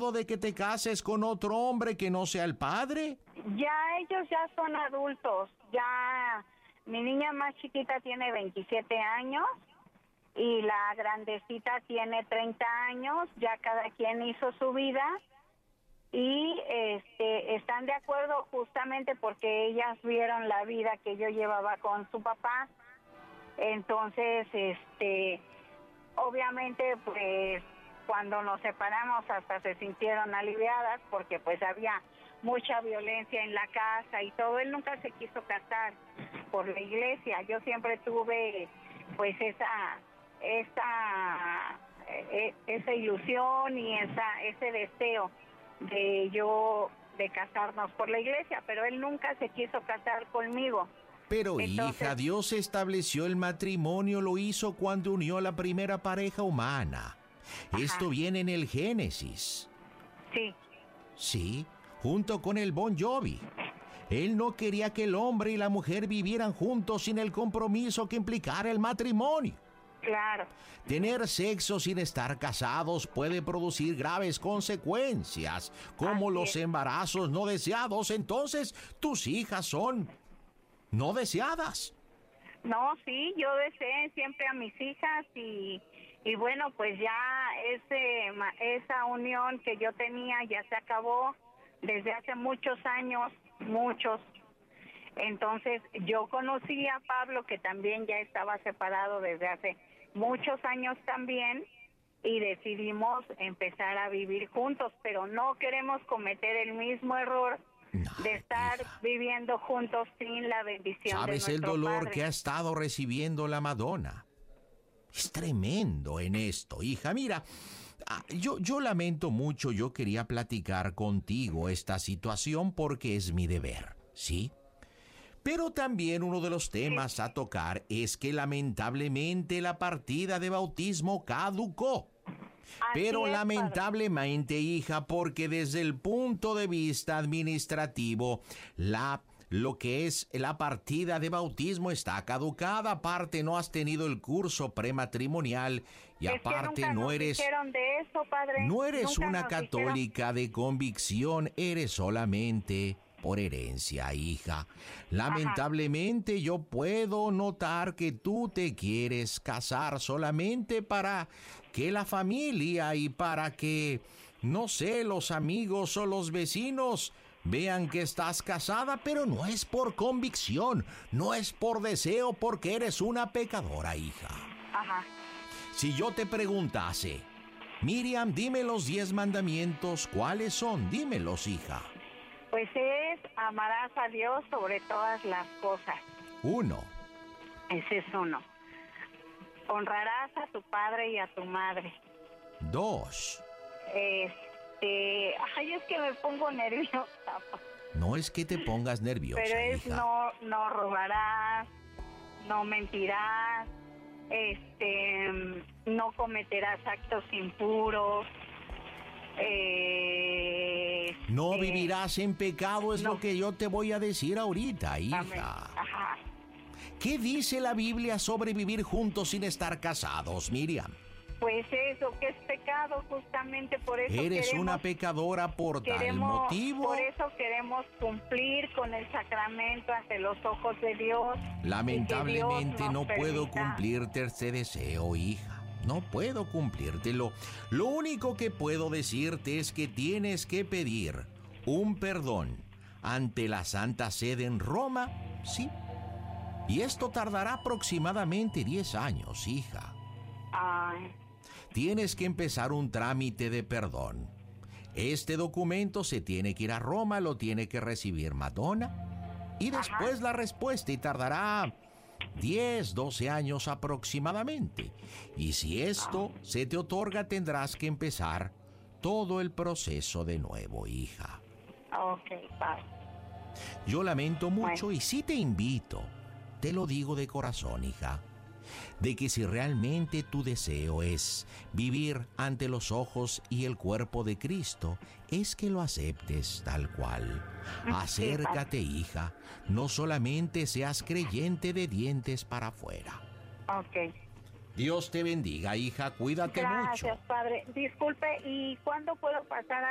acuerdo de que te cases con otro hombre que no sea el padre? Ya ellos ya son adultos. Ya mi niña más chiquita tiene 27 años y la grandecita tiene 30 años. Ya cada quien hizo su vida y están de acuerdo justamente porque ellas vieron la vida que yo llevaba con su papá. Entonces, obviamente, pues, cuando nos separamos hasta se sintieron aliviadas porque pues había mucha violencia en la casa y todo. Él nunca se quiso casar por la iglesia. Yo siempre tuve pues esa ilusión y ese deseo de casarnos por la iglesia, pero él nunca se quiso casar conmigo. Pero entonces, hija, Dios estableció el matrimonio, lo hizo cuando unió a la primera pareja humana. Ajá. Esto viene en el Génesis. Sí. Sí, junto con el Bon Jovi. Él no quería que el hombre y la mujer vivieran juntos sin el compromiso que implicara el matrimonio. Claro. Tener sexo sin estar casados puede producir graves consecuencias, como los embarazos no deseados. Entonces, tus hijas son no deseadas. No, sí, yo deseé siempre a mis hijas y bueno, pues ya esa unión que yo tenía ya se acabó desde hace muchos años, muchos. Entonces yo conocí a Pablo, que también ya estaba separado desde hace muchos años también, y decidimos empezar a vivir juntos, pero no queremos cometer el mismo error de estar viviendo juntos sin la bendición de nuestro ¿Sabes el dolor Padre que ha estado recibiendo la Madonna? Es tremendo en esto, hija. Mira, yo lamento mucho, yo quería platicar contigo esta situación porque es mi deber, ¿sí? Pero también uno de los temas a tocar es que lamentablemente la partida de bautismo caducó. Pero lamentablemente, hija, porque desde el punto de vista administrativo, lo que es la partida de bautismo está caducada. Aparte, no has tenido el curso prematrimonial y aparte no eres una católica de convicción, eres solamente por herencia, hija. Lamentablemente yo puedo notar que tú te quieres casar solamente para que la familia y para que, no sé, los amigos o los vecinos vean que estás casada, pero no es por convicción, no es por deseo, porque eres una pecadora, hija. Ajá. Si yo te preguntase, Miriam, dime los 10 mandamientos, ¿cuáles son? Dímelos, hija. Pues amarás a Dios sobre todas las cosas. 1. Ese es 1. Honrarás a tu padre y a tu madre. 2. Ay, es que me pongo nerviosa. No es que te pongas nerviosa, pero es hija. no robarás, no mentirás, no cometerás actos impuros. No vivirás en pecado, es lo que yo te voy a decir ahorita, hija. Ajá. ¿Qué dice la Biblia sobre vivir juntos sin estar casados, Miriam? Pues eso, que es pecado, justamente por eso eres una pecadora por tal motivo. Por eso queremos cumplir con el sacramento ante los ojos de Dios. Lamentablemente no puedo cumplirte ese deseo, hija. No puedo cumplírtelo. Lo único que puedo decirte es que tienes que pedir un perdón ante la Santa Sede en Roma, sí. Y esto tardará aproximadamente 10 años, hija. Ay. Tienes que empezar un trámite de perdón. Este documento se tiene que ir a Roma, lo tiene que recibir Madonna y después la respuesta, y tardará 10, 12 años aproximadamente. Y si esto se te otorga, tendrás que empezar todo el proceso de nuevo, hija. Ok, padre. Yo lamento mucho y sí te invito, te lo digo de corazón, hija, de que si realmente tu deseo es vivir ante los ojos y el cuerpo de Cristo, es que lo aceptes tal cual. Acércate, hija, no solamente seas creyente de dientes para afuera. Ok. Dios te bendiga, hija, cuídate mucho. Gracias, padre. Disculpe, ¿y cuándo puedo pasar a